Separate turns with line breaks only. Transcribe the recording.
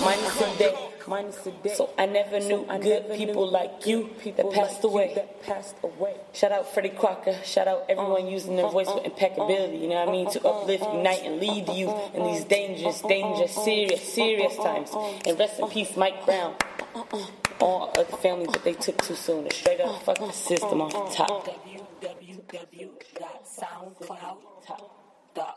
minus a day. So I never knew good people like you that passed away. Shout out Freddie Crocker. Shout out everyone using their voice with impeccability. You know what I mean? To uplift, unite, and lead you in these dangerous, serious times. And rest in peace, Mike Brown. All other families that they took too soon. To straight up fuck the system off the top. www.soundcloud.com